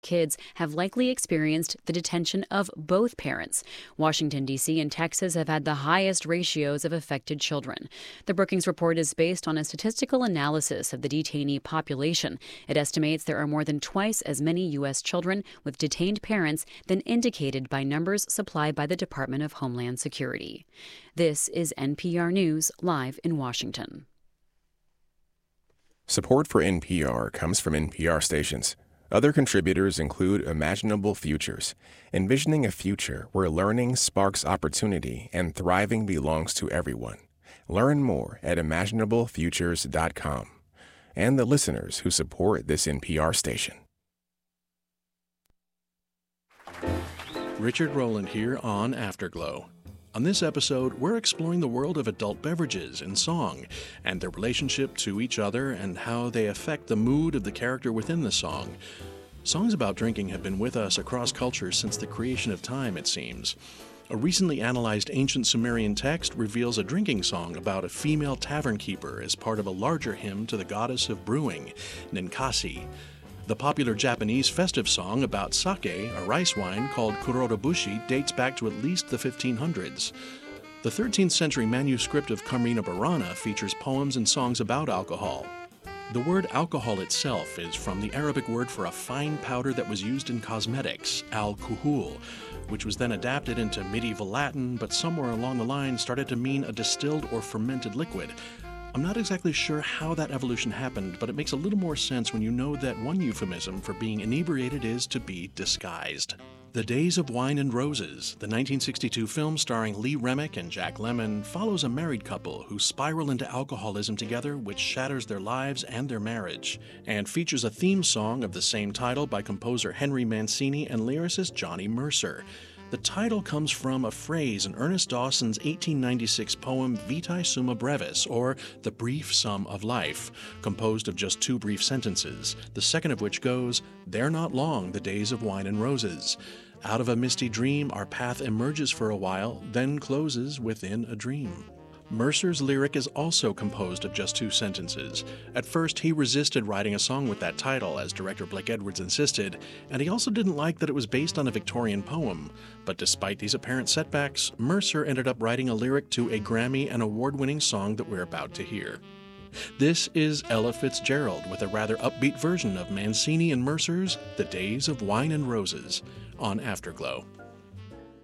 kids have likely experienced the detention of both parents. Washington, D.C. and Texas have had the highest ratios of affected children. The Brookings report is based on a statistical analysis of the detainee population. It estimates there are more than twice as many U.S. children with detained parents than indicated by numbers supplied by the Department of Homeland Security. This is NPR News, live in Washington. Support for NPR comes from NPR stations. Other contributors include Imaginable Futures, envisioning a future where learning sparks opportunity and thriving belongs to everyone. Learn more at imaginablefutures.com. And the listeners who support this NPR station. Richard Rowland here on Afterglow. On this episode, we're exploring the world of adult beverages and song, and their relationship to each other and how they affect the mood of the character within the song. Songs about drinking have been with us across cultures since the creation of time, it seems. A recently analyzed ancient Sumerian text reveals a drinking song about a female tavern keeper as part of a larger hymn to the goddess of brewing, Ninkasi. The popular Japanese festive song about sake, a rice wine called kurodabushi, dates back to at least the 1500s. The 13th century manuscript of Karmina Burana features poems and songs about alcohol. The word alcohol itself is from the Arabic word for a fine powder that was used in cosmetics, al-kuhul, which was then adapted into medieval Latin, but somewhere along the line started to mean a distilled or fermented liquid. I'm not exactly sure how that evolution happened, but it makes a little more sense when you know that one euphemism for being inebriated is to be disguised. The Days of Wine and Roses, the 1962 film starring Lee Remick and Jack Lemmon, follows a married couple who spiral into alcoholism together, which shatters their lives and their marriage, and features a theme song of the same title by composer Henry Mancini and lyricist Johnny Mercer. The title comes from a phrase in Ernest Dawson's 1896 poem Vitae Summa Brevis, or The Brief Sum of Life, composed of just two brief sentences, the second of which goes, "They're not long, the days of wine and roses. Out of a misty dream our path emerges for a while, then closes within a dream." Mercer's lyric is also composed of just two sentences. At first, he resisted writing a song with that title, as director Blake Edwards insisted, and he also didn't like that it was based on a Victorian poem. But despite these apparent setbacks, Mercer ended up writing a lyric to a Grammy and award-winning song that we're about to hear. This is Ella Fitzgerald with a rather upbeat version of Mancini and Mercer's The Days of Wine and Roses on Afterglow.